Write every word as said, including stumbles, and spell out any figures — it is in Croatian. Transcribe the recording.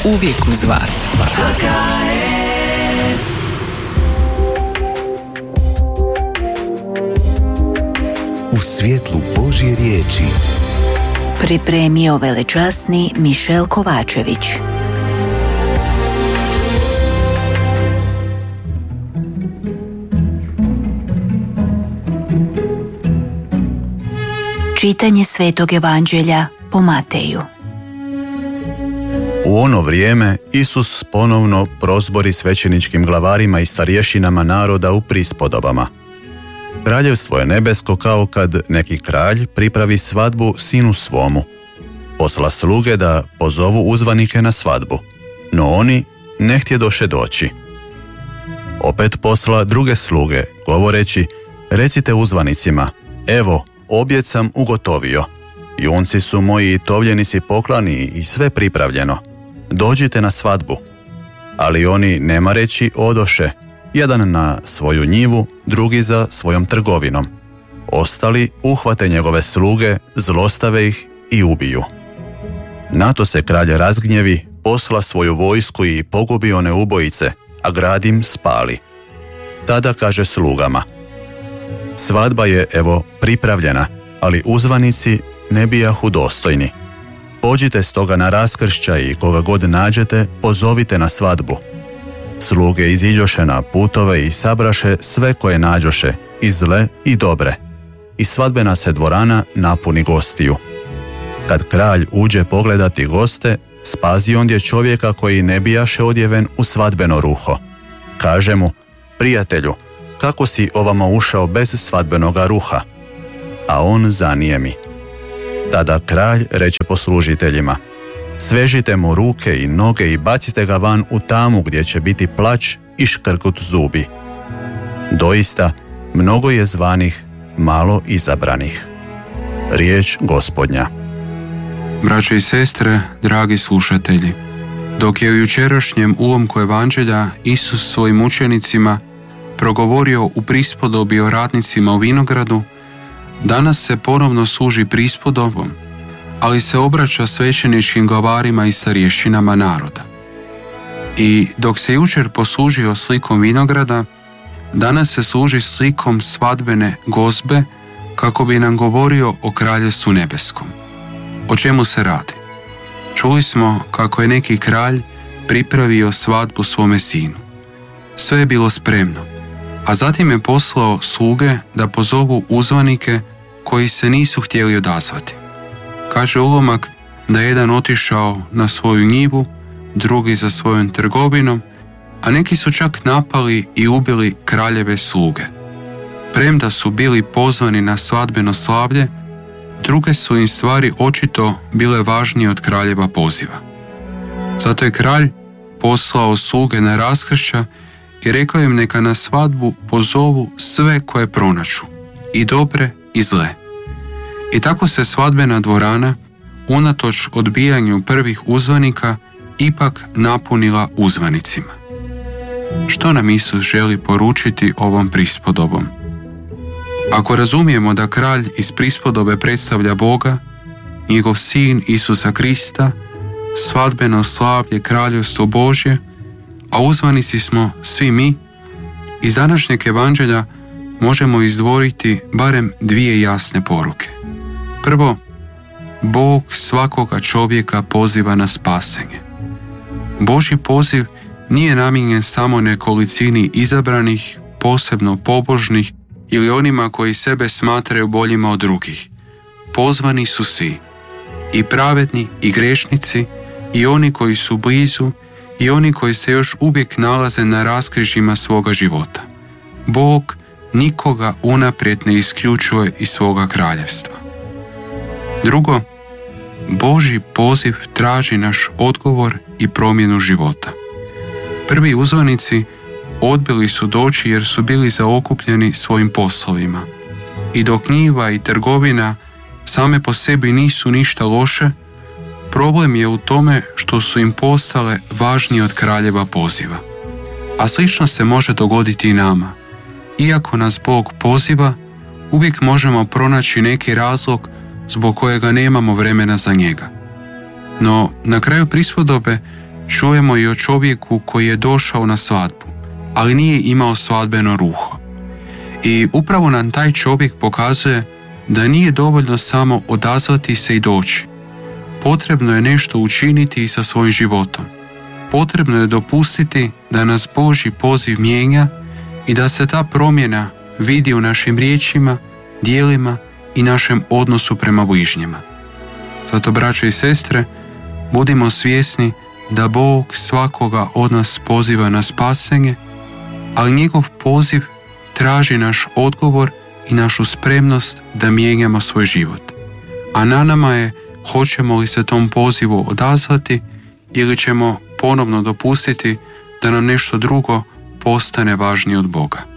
uvijek uz vas. U svjetlu Božje riječi pripremio velečasni Mišel Kovačević. Čitanje Svetog Evanđelja po Mateju. U ono vrijeme Isus ponovno prozbori svećeničkim glavarima i starješinama naroda u prispodobama. Kraljevstvo je nebesko kao kad neki kralj pripravi svadbu sinu svomu. Posla sluge da pozovu uzvanike na svadbu, no oni ne htjedoše doći. Opet posla druge sluge, govoreći, recite uzvanicima, evo, objed sam ugotovio, junci su moji i tovljenici poklani i sve pripravljeno. Dođite na svadbu. Ali oni nema reći odoše, jedan na svoju njivu, drugi za svojom trgovinom. Ostali uhvate njegove sluge, zlostave ih i ubiju. Na to se kralj razgnjevi, posla svoju vojsku i pogubi one ubojice, a grad im spali. Tada kaže slugama, svadba je evo pripravljena, ali uzvanici ne bijahu dostojni. Pođite stoga na raskršća i koga god nađete, pozovite na svadbu. Sluge iziđoše na putove i sabraše sve koje nađoše, i zle i dobre. I svadbena se dvorana napuni gostiju. Kad kralj uđe pogledati goste, spazi ondje čovjeka koji ne bijaše odjeven u svadbeno ruho. Kaže mu, prijatelju, kako si ovamo ušao bez svadbenoga ruha? A on zanijemi. Tada kralj reče poslužiteljima, svežite mu ruke i noge i bacite ga van u tamu gdje će biti plać i škrkut zubi. Doista, mnogo je zvanih, malo izabranih. Riječ Gospodnja. Braćo i sestre, dragi slušatelji, dok je u jučerašnjem ulomku Evanđelja Isus svojim učenicima progovorio u prispodobi o radnicima u vinogradu, danas se ponovno služi prispodobom, ali se obraća svećeničkim glavarima i starješinama naroda. I dok se jučer poslužio slikom vinograda, danas se služi slikom svadbene gozbe kako bi nam govorio o kraljevstvu nebeskom. O čemu se radi? Čuli smo kako je neki kralj pripravio svadbu svome sinu. Sve je bilo spremno, a zatim je poslao sluge da pozovu uzvanike koji se nisu htjeli odazvati. Kaže ulomak da je jedan otišao na svoju njivu, drugi za svojom trgovinom, a neki su čak napali i ubili kraljeve sluge. Premda su bili pozvani na svadbeno slavlje, druge su im stvari očito bile važnije od kraljeva poziva. Zato je kralj poslao sluge na raskršća i rekao im neka na svadbu pozovu sve koje pronađu, i dobre i zle. I tako se svadbena dvorana, unatoč odbijanju prvih uzvanika, ipak napunila uzvanicima. Što nam Isus želi poručiti ovom prispodobom? Ako razumijemo da kralj iz prispodobe predstavlja Boga, njegov sin Isusa Krista, svadbeno slavlje kraljevstvo Božje, a uzvanici smo svi mi, iz današnjeg evanđelja možemo izdvojiti barem dvije jasne poruke. Prvo, Bog svakoga čovjeka poziva na spasenje. Božji poziv nije namijenjen samo nekolicini izabranih, posebno pobožnih ili onima koji sebe smatraju boljima od drugih. Pozvani su svi, i pravedni i grešnici, i oni koji su blizu, i oni koji se još uvijek nalaze na raskrižjima svoga života. Bog nikoga unaprijed ne isključuje iz svoga kraljevstva. Drugo, Božji poziv traži naš odgovor i promjenu života. Prvi uzvanici odbili su doći jer su bili zaokupljeni svojim poslovima. I dok njiva i trgovina same po sebi nisu ništa loše, problem je u tome što su im postale važnije od kraljeva poziva. A slično se može dogoditi i nama. Iako nas Bog poziva, uvijek možemo pronaći neki razlog zbog kojega nemamo vremena za njega. No, na kraju prispodobe čujemo i o čovjeku koji je došao na svadbu, ali nije imao svadbeno ruho. I upravo nam taj čovjek pokazuje da nije dovoljno samo odazvati se i doći. Potrebno je nešto učiniti i sa svojim životom. Potrebno je dopustiti da nas Božji poziv mijenja i da se ta promjena vidi u našim riječima, djelima i našem odnosu prema bližnjima. Zato, braćo i sestre, budimo svjesni da Bog svakoga od nas poziva na spasenje, ali njegov poziv traži naš odgovor i našu spremnost da mijenjamo svoj život. A na nama je hoćemo li se tom pozivu odazvati ili ćemo ponovno dopustiti da nam nešto drugo postane važnije od Boga.